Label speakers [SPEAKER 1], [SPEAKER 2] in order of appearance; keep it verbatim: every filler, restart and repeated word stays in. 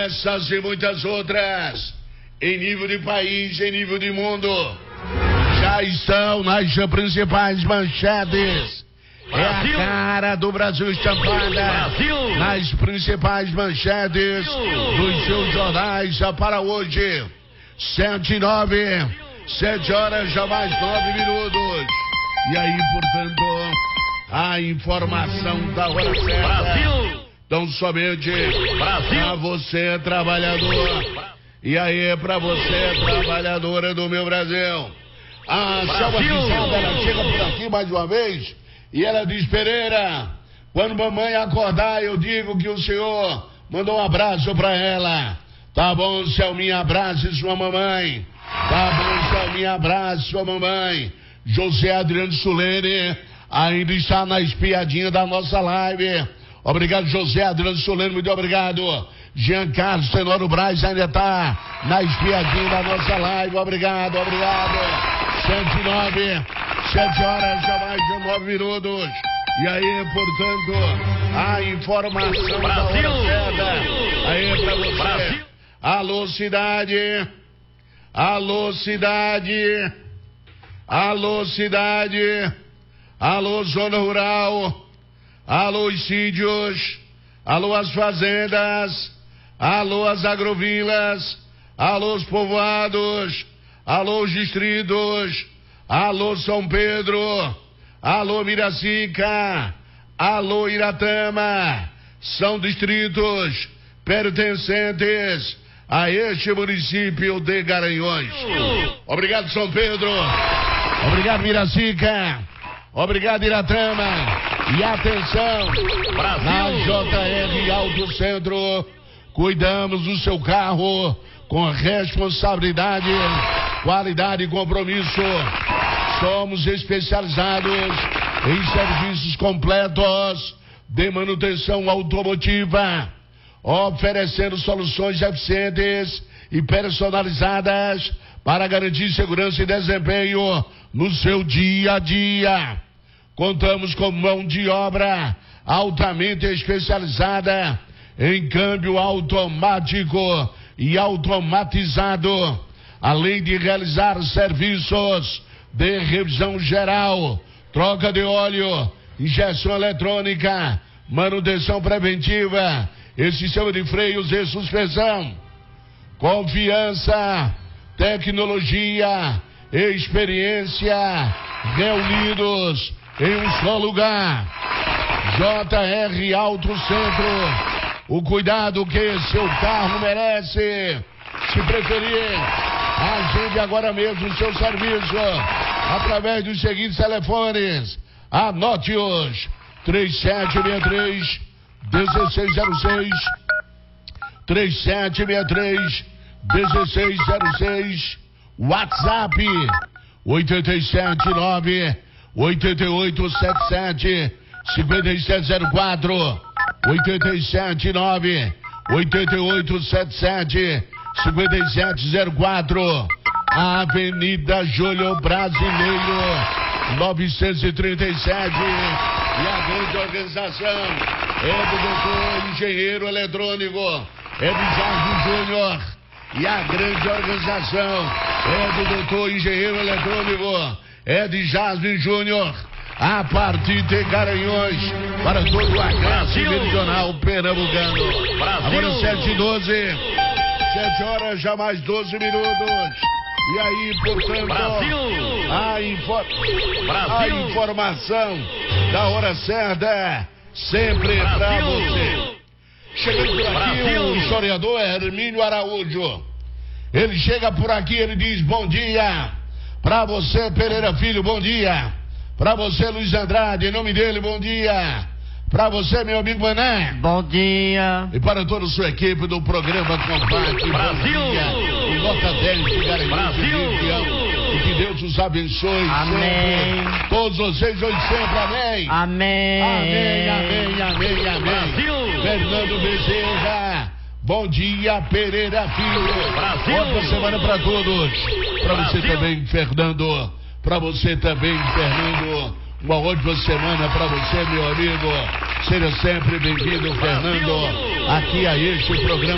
[SPEAKER 1] Essas e muitas outras, em nível de país, em nível de mundo, já estão nas principais manchetes. Brasil. É a cara do Brasil estampada Brasil. Nas principais manchetes Brasil. Dos seus jornais já para hoje. Sete e nove, sete horas já mais nove minutos. E aí, portanto, a informação da hora certa. Brasil. Então somente para você, trabalhador. E aí, para você, trabalhadora do meu Brasil. A Selma Quixada, ela chega por aqui mais uma vez e ela diz: Pereira, quando mamãe acordar, eu digo que o senhor mandou um abraço para ela. Tá bom, Selminha, abrace sua mamãe. Tá bom, Selminha, abrace sua mamãe. José Adriano Sulene ainda está na espiadinha da nossa live. Obrigado, José Adriano Solano, muito obrigado. Jean Carlos Tenório Braz ainda está na espiadinha da nossa live. Obrigado, obrigado. Sete e nove, sete horas, já mais de nove minutos. E aí, portanto, a informação Brasil. Da hora certa. Aí pra você. Brasil. Alô, cidade. Alô, cidade. Alô, cidade. Alô, zona rural. Alô, os sítios, alô, as fazendas, alô, as agrovilas, alô, os povoados, alô, os distritos, alô, São Pedro, alô, Miracica, alô, Iratama, são distritos pertencentes a este município de Garanhuns. Obrigado, São Pedro, obrigado, Miracica, obrigado, Iratama. E atenção, Brasil. Na J R Auto Centro, cuidamos do seu carro com responsabilidade, qualidade e compromisso. Somos especializados em serviços completos de manutenção automotiva, oferecendo soluções eficientes e personalizadas para garantir segurança e desempenho no seu dia a dia. Contamos com mão de obra altamente especializada em câmbio automático e automatizado, além de realizar serviços de revisão geral, troca de óleo, injeção eletrônica, manutenção preventiva e sistema de freios e suspensão. Confiança, tecnologia e experiência reunidos em um só lugar. J R Auto Centro, o cuidado que seu carro merece. Se preferir, agende agora mesmo o seu serviço através dos seguintes telefones. Anote-os: três sete seis três, um seis zero seis, três sete seis três, um seis zero seis, WhatsApp oito sete nove, oito oito sete sete, cinco sete zero quatro, oito sete nove, oito oito sete sete, cinco sete zero quatro, Avenida Júlio Brasileiro, novecentos e trinta e sete, e a grande organização é do doutor Engenheiro Eletrônico, é de Jardim Júnior, e a grande organização é do doutor Engenheiro Eletrônico, é de Jasmine Júnior, a partir de Garanhuns, para todo o agreste meridional pernambucano. Brasil. Agora sete e doze, sete horas já mais doze minutos. E aí, portanto, a, infor... a informação da hora certa, sempre para você. Chegando por aqui Brasil. O historiador Hermínio Araújo. Ele chega por aqui, ele diz: bom dia. Pra você, Pereira Filho, bom dia. Pra você, Luiz Andrade, em nome dele, bom dia. Pra você, meu amigo Mané,
[SPEAKER 2] bom dia.
[SPEAKER 1] E para toda a sua equipe do programa Combate
[SPEAKER 2] Brasil,
[SPEAKER 1] o Nota dez de Garanhuns, e que Deus os abençoe.
[SPEAKER 2] Amém.
[SPEAKER 1] Sempre. Todos vocês hoje sempre, amém.
[SPEAKER 2] Amém.
[SPEAKER 1] Amém, amém, amém, amém.
[SPEAKER 2] Brasil.
[SPEAKER 1] Fernando Bezerra, bom dia, Pereira Filho.
[SPEAKER 2] Brasil.
[SPEAKER 1] Ótima semana para todos. Para você também, Fernando. Para você também, Fernando. Uma ótima semana para você, meu amigo. Seja sempre bem-vindo, Fernando, aqui a este programa.